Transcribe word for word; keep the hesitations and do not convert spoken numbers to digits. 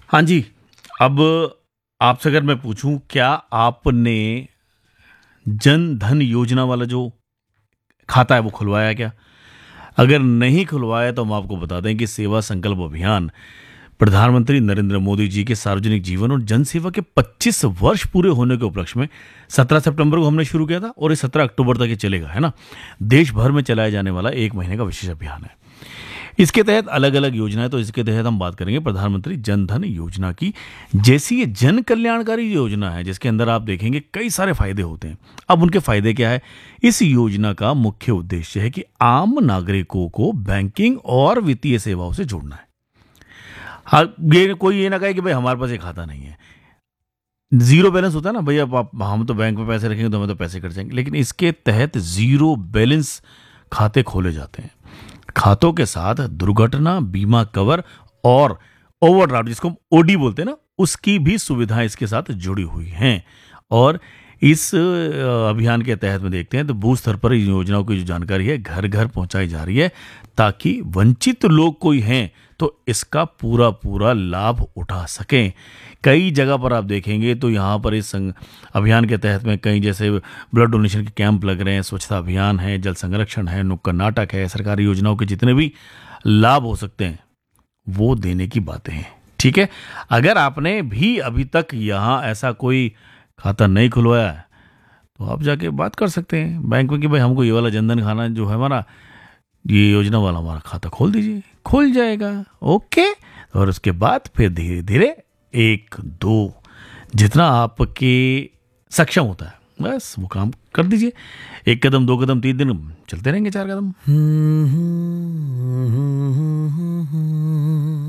हाँ जी। अब आपसे अगर मैं पूछूं, क्या आपने जन धन योजना वाला जो खाता है वो खुलवाया क्या? अगर नहीं खुलवाया तो हम आपको बता दें कि सेवा संकल्प अभियान प्रधानमंत्री नरेंद्र मोदी जी के सार्वजनिक जीवन और जन सेवा के पच्चीस वर्ष पूरे होने के उपलक्ष्य में सत्रह सितंबर को हमने शुरू किया था और ये सत्रह अक्टूबर तक ये चलेगा, है ना। देश भर में चलाया जाने वाला एक महीने का विशेष अभियान है। इसके तहत अलग अलग योजनाएं, तो इसके तहत हम बात करेंगे प्रधानमंत्री जन धन योजना की। जैसी ये जन कल्याणकारी योजना है जिसके अंदर आप देखेंगे कई सारे फायदे होते हैं। अब उनके फायदे क्या है? इस योजना का मुख्य उद्देश्य है कि आम नागरिकों को बैंकिंग और वित्तीय सेवाओं से जोड़ना है। हाँ, ये कोई ये ना कहे कि भाई हमारे पास ये खाता नहीं है। जीरो बैलेंस होता है ना भैया, आप- हम तो बैंक में पैसे रखेंगे तो हमें तो पैसे कट जाएंगे, लेकिन इसके तहत जीरो बैलेंस खाते खोले जाते हैं। खातों के साथ दुर्घटना बीमा कवर और ओवरड्राफ्ट, जिसको हम ओडी बोलते हैं ना, उसकी भी सुविधाएं इसके साथ जुड़ी हुई हैं। और इस अ, अभियान के तहत में देखते हैं तो बूथ स्तर पर इन योजनाओं की जो जानकारी है घर घर पहुंचाई जा रही है, ताकि वंचित लोग कोई हैं तो इसका पूरा पूरा लाभ उठा सकें। कई जगह पर आप देखेंगे तो यहाँ पर इस संग- अभियान के तहत में कई जैसे ब्लड डोनेशन के कैंप लग रहे हैं, स्वच्छता अभियान है, जल संरक्षण है, नुक्कड़ नाटक है, सरकारी योजनाओं के जितने भी लाभ हो सकते हैं वो देने की बातें हैं। ठीक है, अगर आपने भी अभी तक यहाँ ऐसा कोई खाता नहीं खुलवाया है तो आप जाके बात कर सकते हैं बैंक में कि भाई हमको ये वाला जनधन खाना जो है हमारा, ये योजना वाला हमारा खाता खोल दीजिए, खुल जाएगा। ओके। और उसके बाद फिर धीरे धीरे एक दो जितना आपके सक्षम होता है बस वो काम कर दीजिए। एक कदम, दो कदम, तीन दिन चलते रहेंगे, चार कदम।